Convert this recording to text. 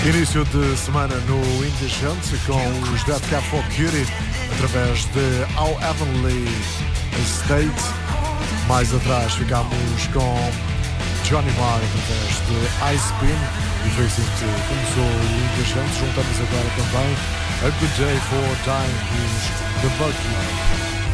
Início de semana no Indecent com os Dead Cab for Cutie através de How Heavenly State. Mais atrás ficámos com Johnny Marr através de Ice Spin e foi assim que começou o Indecent. Juntamos agora também A Good Day for Dying dos The Bug.